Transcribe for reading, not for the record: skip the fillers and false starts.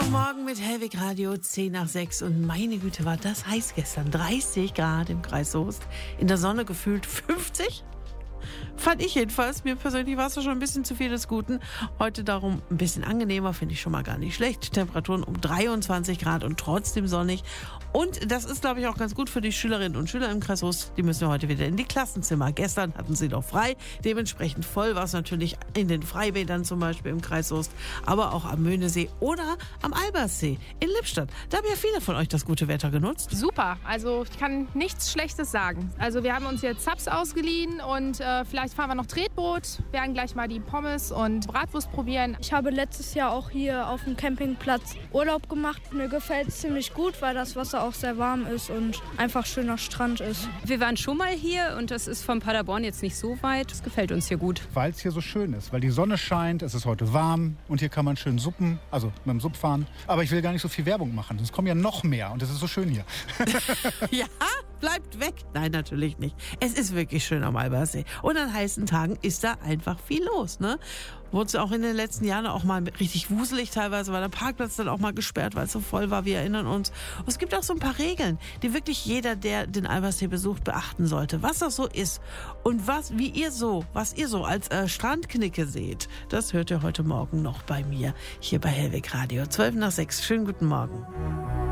Morgen mit Hellwig Radio 10 nach 6 und meine Güte, war das heiß gestern. 30 Grad im Kreis Soest, in der Sonne gefühlt 50. Fand ich jedenfalls. Mir persönlich war es schon ein bisschen zu viel des Guten. Heute darum ein bisschen angenehmer, finde ich schon mal gar nicht schlecht. Temperaturen um 23 Grad und trotzdem sonnig. Und das ist, glaube ich, auch ganz gut für die Schülerinnen und Schüler im Kreis Soest. Die müssen ja heute wieder in die Klassenzimmer. Gestern hatten sie noch frei. Dementsprechend voll war es natürlich in den Freibädern zum Beispiel im Kreis Soest, aber auch am Möhnesee oder am Alberssee in Lippstadt. Da haben ja viele von euch das gute Wetter genutzt. Super, also ich kann nichts Schlechtes sagen. Also wir haben uns jetzt Zaps ausgeliehen und vielleicht fahren wir noch Tretboot, werden gleich mal die Pommes und Bratwurst probieren. Ich habe letztes Jahr auch hier auf dem Campingplatz Urlaub gemacht. Mir gefällt es ziemlich gut, weil das Wasser auch sehr warm ist und einfach schöner Strand ist. Wir waren schon mal hier und das ist von Paderborn jetzt nicht so weit. Es gefällt uns hier gut. Weil es hier so schön ist, weil die Sonne scheint, es ist heute warm und hier kann man schön suppen, also mit dem Supp fahren. Aber ich will gar nicht so viel Werbung machen, sonst kommen ja noch mehr und es ist so schön hier. Ja, bleibt weg. Nein, natürlich nicht. Es ist wirklich schön am Alberssee. Und an heißen Tagen ist da einfach viel los, ne? Wurde es auch in den letzten Jahren auch mal richtig wuselig teilweise, weil der Parkplatz dann auch mal gesperrt, weil es so voll war, wir erinnern uns. Und es gibt auch so ein paar Regeln, die wirklich jeder, der den Alberssee besucht, beachten sollte. Was das so ist und was ihr so als Strandknicke seht, das hört ihr heute Morgen noch bei mir hier bei Hellwig Radio. 12 nach 6. Schönen guten Morgen.